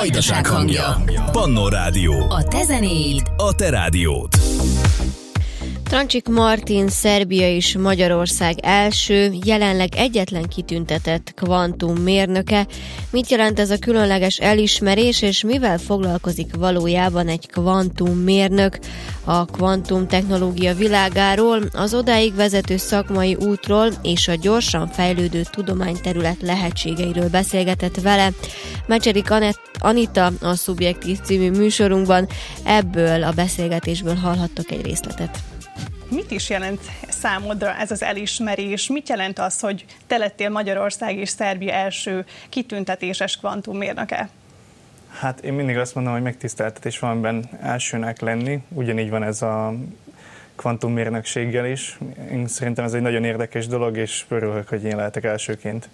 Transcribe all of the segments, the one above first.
Vajdaság hangja. Pannó Rádió. A te zenéid. A te rádiód. Trancsik Martin, Szerbia és Magyarország első, jelenleg egyetlen kitüntetett kvantummérnöke. Mit jelent ez a különleges elismerés, és mivel foglalkozik valójában egy kvantummérnök? A kvantumtechnológia világáról, az odáig vezető szakmai útról és a gyorsan fejlődő tudományterület lehetségeiről beszélgetett vele Mecserik Anita a Szubjektív című műsorunkban. Ebből a beszélgetésből hallhattok egy részletet. Mit is jelent számodra ez az elismerés? Mit jelent az, hogy te lettél Magyarország és Szerbia első kitüntetéses kvantummérnöke? Hát én mindig azt mondom, hogy megtiszteltetés van benn elsőnek lenni. Ugyanígy van ez a kvantummérnökséggel is. Én szerintem ez egy nagyon érdekes dolog, és örülök, hogy én lehetek elsőként.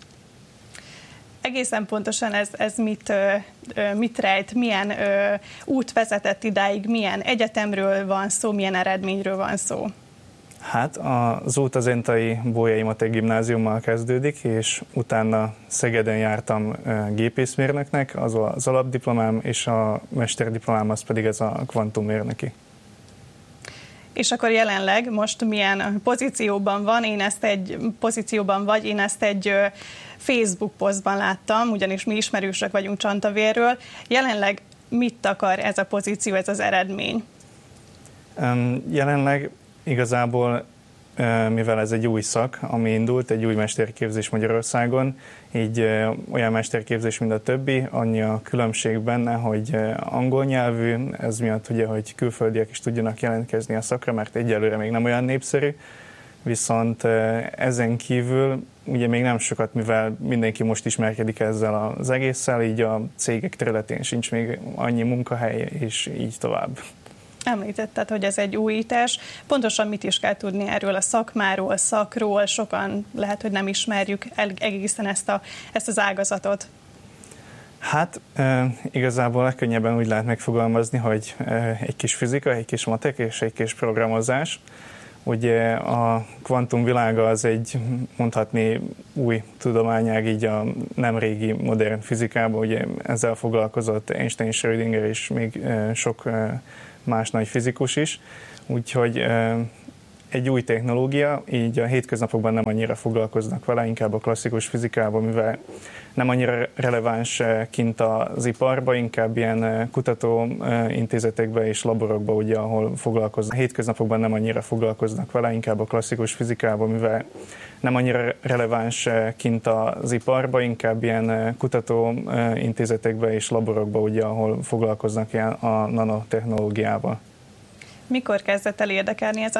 Egészen pontosan ez mit rejt, milyen út vezetett idáig, milyen egyetemről van szó, milyen eredményről van szó? Hát az út az Entai Bolyai Matek Gimnáziummal kezdődik, és utána Szegeden jártam gépészmérnöknek, az az alapdiplomám, és a mesterdiplomám az pedig ez a kvantummérnöki. És akkor jelenleg most milyen pozícióban van? Én ezt egy Facebook posztban láttam, ugyanis mi ismerősök vagyunk Csantavérről. Jelenleg mit akar ez a pozíció, ez az eredmény? Jelenleg igazából, mivel ez egy új szak, ami indult, egy új mesterképzés Magyarországon, így olyan mesterképzés, mint a többi, annyi a különbség benne, hogy angol nyelvű, ez miatt ugye, hogy külföldiek is tudjanak jelentkezni a szakra, mert egyelőre még nem olyan népszerű, viszont ezen kívül ugye még nem sokat, mivel mindenki most ismerkedik ezzel az egésszel, így a cégek területén sincs még annyi munkahely, és így tovább. Említetted, hogy ez egy újítás. Pontosan mit is kell tudni erről a szakmáról, szakról? Sokan lehet, hogy nem ismerjük egészen ezt az ágazatot. Hát igazából legkönnyebben úgy lehet megfogalmazni, hogy egy kis fizika, egy kis matek és egy kis programozás. Ugye a kvantumvilága az egy, mondhatni, új tudományág, így a nem régi modern fizikában, ugye ezzel foglalkozott Einstein, Schrödinger és még sok más nagy fizikus is, úgyhogy egy új technológia, így a hétköznapokban nem annyira foglalkoznak vele, inkább a klasszikus fizikában, mivel nem annyira releváns kint az iparban, inkább ilyen kutatóintézetekben és laborokban, ugye, ahol foglalkoznak. A hétköznapokban nem annyira foglalkoznak vele, inkább a klasszikus fizikában, mivel nem annyira releváns kint az iparban, inkább ilyen kutatóintézetekben és laborokban, ugye, ahol foglalkoznak ilyen a nanotechnológiával. Mikor kezdett el érdekelni ez a